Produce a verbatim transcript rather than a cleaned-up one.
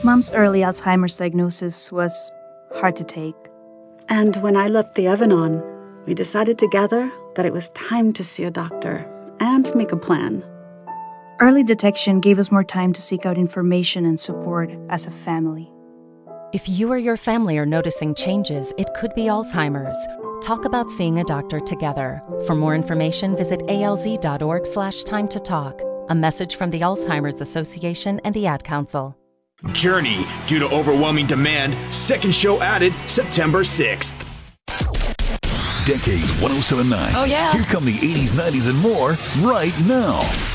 Mom's early Alzheimer's diagnosis was hard to take. And when I left the oven on, we decided together that it was time to see a doctor and make a plan. Early detection gave us more time to seek out information and support as a family. If you or your family are noticing changes, it could be Alzheimer's. Talk about seeing a doctor together. For more information, visit alz.org slash time to talk. A message from the Alzheimer's Association and the Ad Council. Journey, due to overwhelming demand, second show added September sixth. Decade one oh seven point nine. Oh, yeah. Here come the eighties, nineties, and more right now.